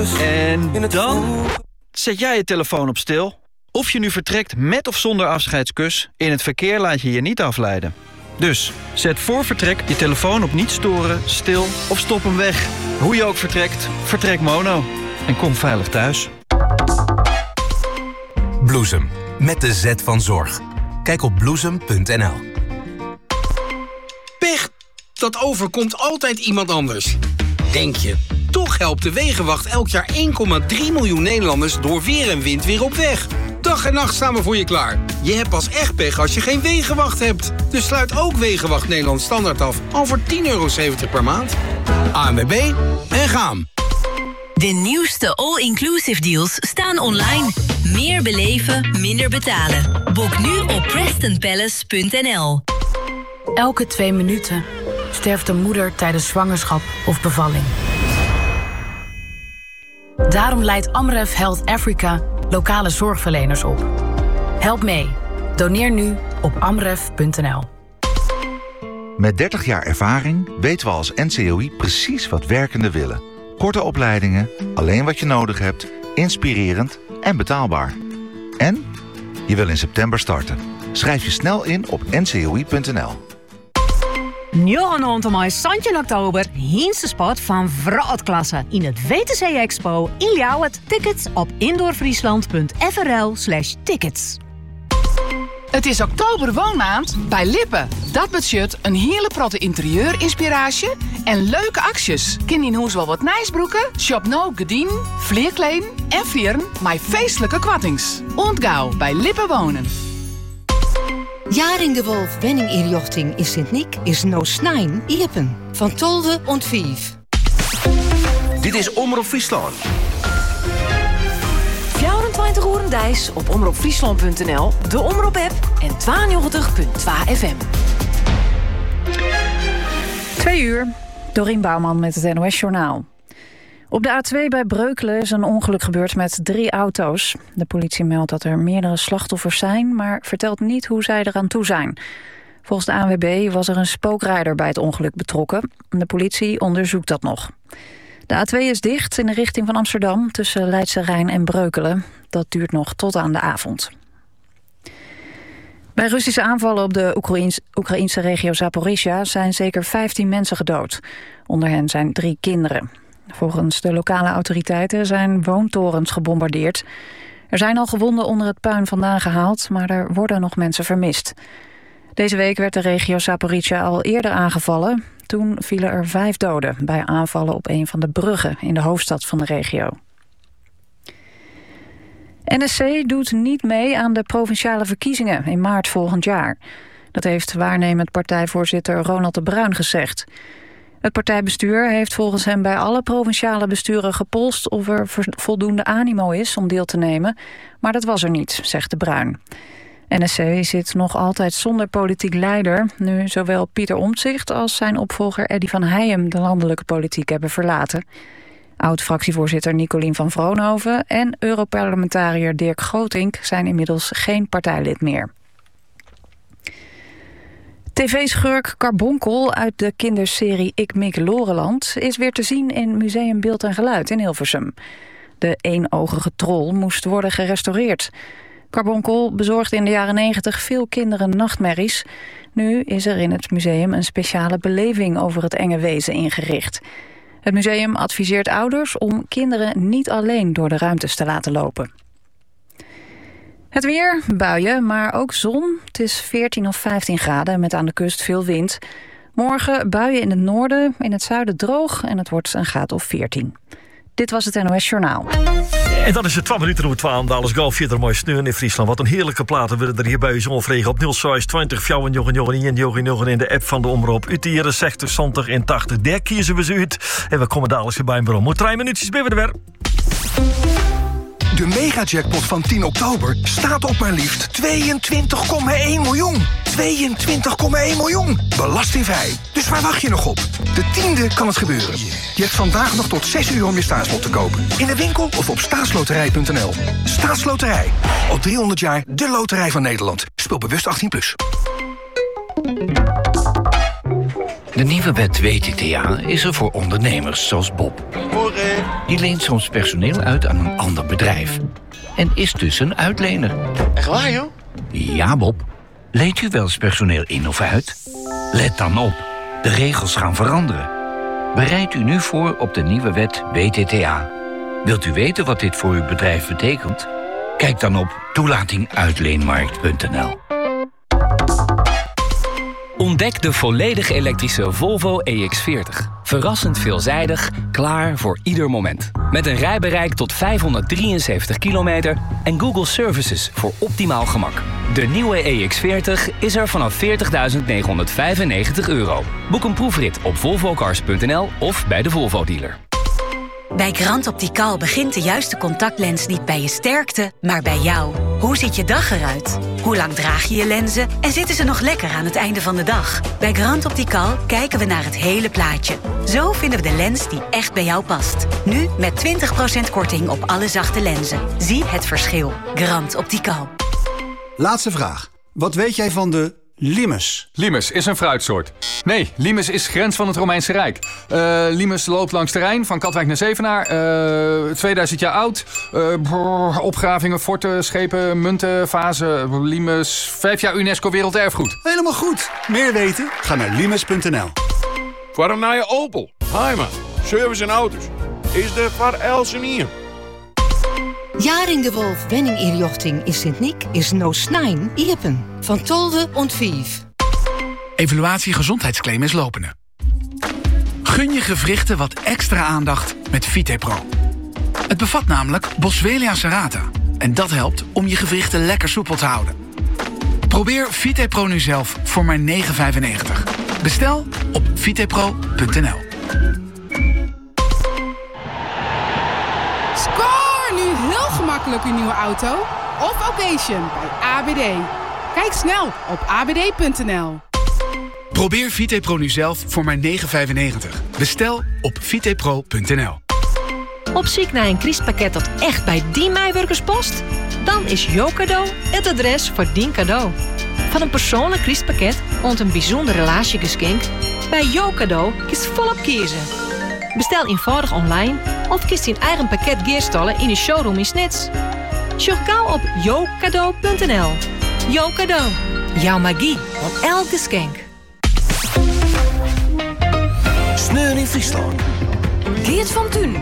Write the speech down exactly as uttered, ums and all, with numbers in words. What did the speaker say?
kus. En dan zet jij je telefoon op stil. Of je nu vertrekt met of zonder afscheidskus, in het verkeer laat je je niet afleiden. Dus zet voor vertrek je telefoon op niet storen, stil of stop hem weg. Hoe je ook vertrekt, vertrek mono. En kom veilig thuis. Bloesem, met de Z van zorg. Kijk op bloesem punt n l. Pech, dat overkomt altijd iemand anders. Denk je, toch helpt de Wegenwacht elk jaar één komma drie miljoen Nederlanders door weer en wind weer op weg. Dag en nacht staan we voor je klaar. Je hebt pas echt pech als je geen Wegenwacht hebt. Dus sluit ook Wegenwacht Nederland Standaard af al voor tien euro zeventig per maand. A N W B en gaan. De nieuwste all-inclusive deals staan online. Meer beleven, minder betalen. Boek nu op preston palace punt n l. Elke twee minuten sterft een moeder tijdens zwangerschap of bevalling. Daarom leidt Amref Health Africa lokale zorgverleners op. Help mee. Doneer nu op amref punt n l. Met dertig jaar ervaring weten we als N C O I precies wat werkenden willen. Korte opleidingen, alleen wat je nodig hebt, inspirerend en betaalbaar. En je wil in september starten. Schrijf je snel in op n c o i punt n l. Njorgenond om Santje in oktober, Hiense spot van Vrootklasse in het W T C Expo in Ljouwert. Tickets op indoorfriesland punt f r l slash tickets. Het is oktober woonmaand bij Lippen. Dat budget een hele protte interieurinspiratie en leuke acties. Kind in huis wel wat nijsbroeken, shop nou gedien, vleerkleen en vieren mijn feestelijke kwattings. Ontgauw bij Lippen wonen. Jaring de Wolf Wenninginrichting in Sint-Niek is no snijn iepen. Van tolve ont vijf. Dit is Omroep Friesland. vierentwintig uur dijs op omroep friesland punt n l, de Omroep-app en tweeënnegentig komma twee F M. Twee uur, Dorien Bouwman met het N O S-journaal. Op de A twee bij Breukelen is een ongeluk gebeurd met drie auto's. De politie meldt dat er meerdere slachtoffers zijn, maar vertelt niet hoe zij eraan toe zijn. Volgens de A N W B was er een spookrijder bij het ongeluk betrokken. De politie onderzoekt dat nog. De A twee is dicht in de richting van Amsterdam tussen Leidse Rijn en Breukelen. Dat duurt nog tot aan de avond. Bij Russische aanvallen op de Oekraïns, Oekraïnse regio Zaporizhia zijn zeker vijftien mensen gedood. Onder hen zijn drie kinderen. Volgens de lokale autoriteiten zijn woontorens gebombardeerd. Er zijn al gewonden onder het puin vandaan gehaald, maar er worden nog mensen vermist. Deze week werd de regio Zaporizhia al eerder aangevallen. Toen vielen er vijf doden bij aanvallen op een van de bruggen in de hoofdstad van de regio. N S C doet niet mee aan de provinciale verkiezingen in maart volgend jaar. Dat heeft waarnemend partijvoorzitter Ronald de Bruin gezegd. Het partijbestuur heeft volgens hem bij alle provinciale besturen gepolst of er voldoende animo is om deel te nemen, maar dat was er niet, zegt de Bruin. N S C zit nog altijd zonder politiek leider, nu zowel Pieter Omtzigt als zijn opvolger Eddy van Heijem de landelijke politiek hebben verlaten. Oud-fractievoorzitter Nicolien van Vroonhoven en Europarlementariër Dirk Grotink zijn inmiddels geen partijlid meer. T V-schurk Carbonkel uit de kinderserie Ik Mik Loreland is weer te zien in Museum Beeld en Geluid in Hilversum. De eenogige trol moest worden gerestaureerd. Carbonkel bezorgde in de jaren negentig veel kinderen nachtmerries. Nu is er in het museum een speciale beleving over het enge wezen ingericht. Het museum adviseert ouders om kinderen niet alleen door de ruimtes te laten lopen. Het weer, buien, maar ook zon. Het is veertien of vijftien graden met aan de kust veel wind. Morgen buien in het noorden, in het zuiden droog en het wordt een graad of veertien. Dit was het N O S Journaal. En dan is het twaalf minuten over twaalf. Alles golf verder mooi sneeuw in Friesland. Wat een heerlijke platen willen er hier bij u zonvregen op nul zes twintig fjouwen jochen jochen en jochen jochen in de app van de Omroep. Utieren zestig, zestig en tachtig. Daar kiezen we ze uit. En we komen dadelijk weer bij een bron. Moet drie minuutjes ben we er weer. De megajackpot van tien oktober staat op maar liefst tweeëntwintig komma één miljoen. tweeëntwintig komma één miljoen. Belastingvrij. Dus waar wacht je nog op? De tiende kan het gebeuren. Je hebt vandaag nog tot zes uur om je staatslot te kopen. In de winkel of op staatsloterij punt n l. Staatsloterij. Al driehonderd jaar de loterij van Nederland. Speel bewust achttien plus. De nieuwe wet W T T A is er voor ondernemers zoals Bob. Morgen. die leent soms personeel uit aan een ander bedrijf. En is dus een uitlener. Echt waar, joh? Ja, Bob. Leent u wel eens personeel in of uit? Let dan op. De regels gaan veranderen. Bereid u nu voor op de nieuwe wet W T T A. Wilt u weten wat dit voor uw bedrijf betekent? Kijk dan op toelatinguitleenmarkt punt n l. Ontdek de volledig elektrische Volvo E X veertig. Verrassend veelzijdig, klaar voor ieder moment. Met een rijbereik tot vijfhonderddrieënzeventig kilometer en Google Services voor optimaal gemak. De nieuwe E X veertig is er vanaf veertigduizend negenhonderdvijfennegentig euro. Boek een proefrit op volvocars punt n l of bij de Volvo-dealer. Bij Grand Optical begint de juiste contactlens niet bij je sterkte, maar bij jou. Hoe ziet je dag eruit? Hoe lang draag je je lenzen? En zitten ze nog lekker aan het einde van de dag? Bij Grand Optical kijken we naar het hele plaatje. Zo vinden we de lens die echt bij jou past. Nu met twintig procent korting op alle zachte lenzen. Zie het verschil. Grand Optical. Laatste vraag. Wat weet jij van de limes? Limes is een fruitsoort. Nee, limes is grens van het Romeinse Rijk. Uh, limes loopt langs de Rijn, van Katwijk naar Zevenaar. Uh, tweeduizend jaar oud. Uh, brrr, opgravingen, forten, schepen, munten, vazen. Limes, vijf jaar UNESCO Werelderfgoed. Helemaal goed. Meer weten? Ga naar limes punt n l. Voor een nieuwe Opel, Heima, service en auto's. Is de Van Elsenier. Jaring de Wolf Wenning inrichting in Sint-Niek is no snijn iepen. Van Tolde und Vief. Evaluatie gezondheidsclaim is lopende. Gun je gewrichten wat extra aandacht met VitePro. Het bevat namelijk Boswellia serrata. En dat helpt om je gewrichten lekker soepel te houden. Probeer VitePro nu zelf voor maar negen vijfennegentig. Bestel op vitepro punt n l. Score nu heel gemakkelijk uw nieuwe auto of occasion bij A B D. Kijk snel op a b d punt n l. Probeer VitePro nu zelf voor maar negen vijfennegentig. Bestel op vitepro punt n l. Op zoek naar een Christpakket dat echt bij die meiwerkers past? Dan is jouw cadeau het adres voor die cadeau. Van een persoonlijk Christpakket ont een bijzonder relatiegeschenk. Bij jouw cadeau kiest volop kiezen. Bestel eenvoudig online of kies je eigen pakket geerstallen in de showroom in Snits. Sjorg gauw op jouw cadeau punt n l. Jouw cadeau. Jouw magie op elk geschenk. Sneeuw in Friesland. Geert van Thun